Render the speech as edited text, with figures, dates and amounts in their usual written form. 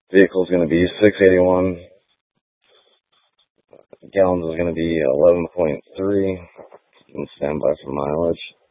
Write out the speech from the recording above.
Vehicle is going to be 681. Gallons is going to be 11.3. And stand by for mileage.